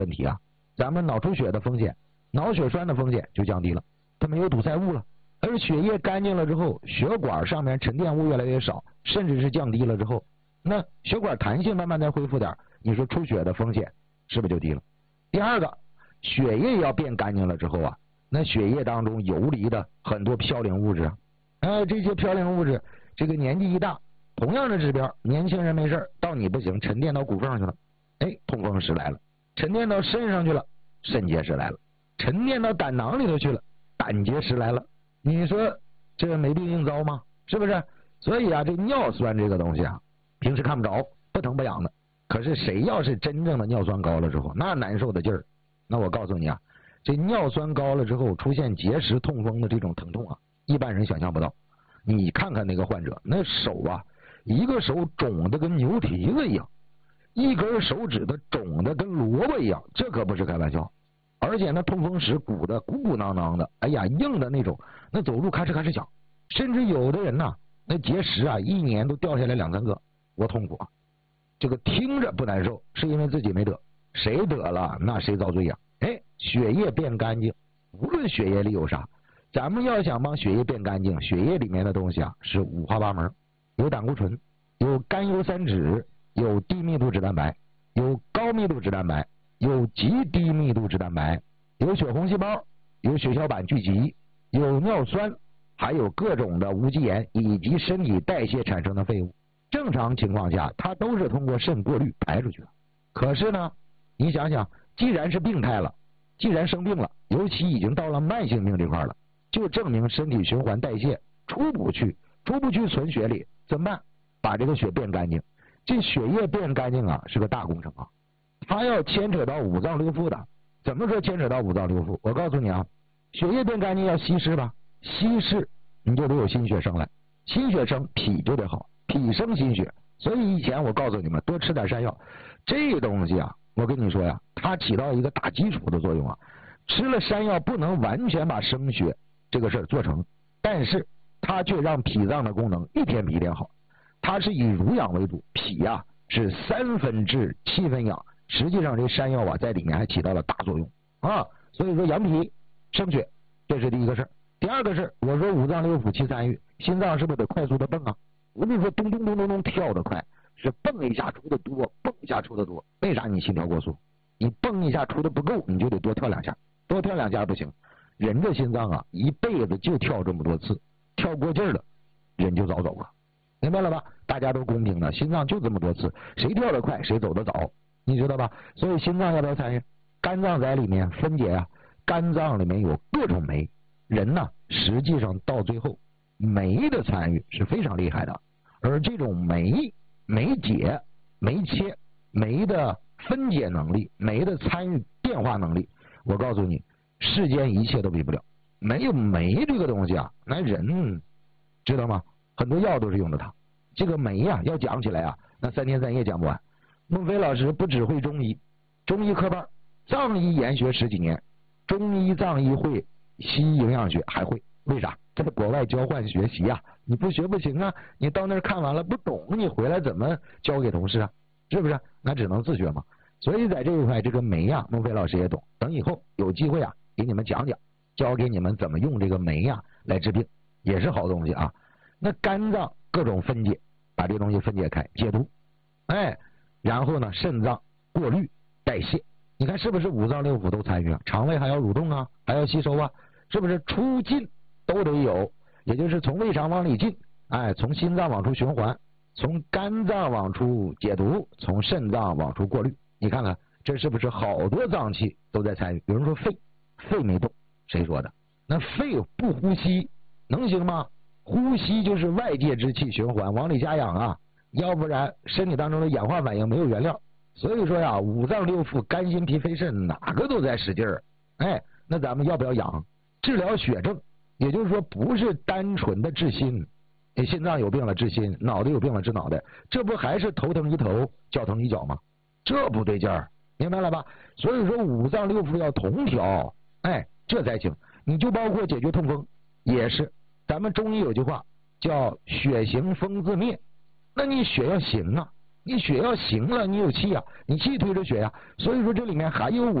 问题啊，咱们脑出血的风险、脑血栓的风险就降低了，它没有堵塞物了。而血液干净了之后，血管上面沉淀物越来越少，甚至是降低了之后，那血管弹性慢慢再恢复点，你说出血的风险是不是就低了？第二个，血液要变干净了之后啊，那血液当中游离的很多嘌呤物质啊，这些嘌呤物质，这个年纪一大，同样的指标，年轻人没事到你不行，沉淀到骨缝去了，痛风石来了；沉淀到肾上去了，肾结石来了；沉淀到胆囊里头去了，胆结石来了。你说这没病硬糟吗？是不是？所以啊，这尿酸这个东西啊，平时看不着，不疼不痒的。可是谁要是真正的尿酸高了之后，那难受的劲儿，那我告诉你啊，这尿酸高了之后出现结石痛风的这种疼痛啊，一般人想象不到。你看看那个患者，那手啊，一个手肿的跟牛蹄子一样，一根手指的肿的跟萝卜一样，这可不是开玩笑。而且那痛风石鼓的鼓鼓囊囊的，哎呀，硬的那种，那走路咔哧咔哧响，甚至有的人呐，那结石啊，一年都掉下来2、3个，多痛苦啊！这个听着不难受，是因为自己没得，谁得了那谁遭罪呀？血液变干净，无论血液里有啥，咱们要想帮血液变干净，血液里面的东西啊是五花八门，有胆固醇，有甘油三酯，有低密度脂蛋白，有高密度脂蛋白，有极低密度脂蛋白，有血红细胞，有血小板聚集，有尿酸，还有各种的无机盐以及身体代谢产生的废物。正常情况下，它都是通过肾过滤排出去的。可是呢，你想想，既然是病态了，既然生病了，尤其已经到了慢性病这块了，就证明身体循环代谢出不去存血里，怎么办？把这个血变干净。这血液变干净啊，是个大工程啊。它要牵扯到五脏六腑的。怎么说牵扯到五脏六腑？我告诉你啊，血液变干净要稀释吧，稀释你就得有心血生来，心血生脾就得好，脾生心血。所以以前我告诉你们多吃点山药，这东西啊，我跟你说呀，它起到一个打基础的作用啊。吃了山药不能完全把生血这个事儿做成，但是它却让脾脏的功能一天比一天好。它是以濡养为主，脾啊是3分治7分养，实际上这山药啊在里面还起到了大作用啊。所以说养脾生血，这是第一个事儿。第二个事，我说五脏六腑七参与，心脏是不是得快速的蹦啊？我跟你说，咚咚咚咚咚跳得快，是蹦一下出的多，蹦一下出的多。为啥你心跳过速？你蹦一下出的不够，你就得多跳2下，多跳2下不行。人的心脏啊，一辈子就跳这么多次，跳过劲儿了，人就早走了。明白了吧？大家都公平的，心脏就这么多次，谁跳得快谁走得早，你知道吧？所以心脏要不要参与？肝脏在里面分解啊，肝脏里面有各种酶，人呢实际上到最后酶的参与是非常厉害的。而这种酶解、酶切、酶的分解能力、酶的参与变化能力，我告诉你，世间一切都比不了。没有酶这个东西啊，那人知道吗？很多药都是用的它。这个酶啊，要讲起来啊，那3天3夜讲不完。孟非老师不只会中医，中医科班，藏医研学10几年，中医藏医会，西医营养学还会。为啥？在国外交换学习啊，你不学不行啊。你到那儿看完了不懂，你回来怎么教给同事啊？是不是？那只能自学嘛。所以在这一块，这个酶啊，孟非老师也懂。等以后有机会啊，给你们讲讲，教给你们怎么用这个酶啊来治病，也是好东西啊。那肝脏各种分解，把这东西分解开，解毒，然后呢，肾脏过滤代谢，你看是不是五脏六腑都参与啊？肠胃还要蠕动啊，还要吸收啊，是不是出进都得有？也就是从胃肠往里进，从心脏往出循环，从肝脏往出解毒，从肾脏往出过滤。你看看这是不是好多脏器都在参与？有人说肺没动，谁说的？那肺不呼吸能行吗？呼吸就是外界之气循环往里加氧啊，要不然身体当中的氧化反应没有原料。所以说呀，五脏六腑肝心脾肺肾哪个都在使劲儿。那咱们要不要养？治疗血症，也就是说不是单纯的治心，你心脏有病了治心，脑袋有病了治脑袋，这不还是头疼一头脚疼一脚吗？这不对劲儿，明白了吧？所以说五脏六腑要同调，这才行。你就包括解决痛风也是，咱们中医有句话叫血行风自灭，那你血要行啊， 你血要行了，你有气啊，你气推着血呀，所以说这里面含有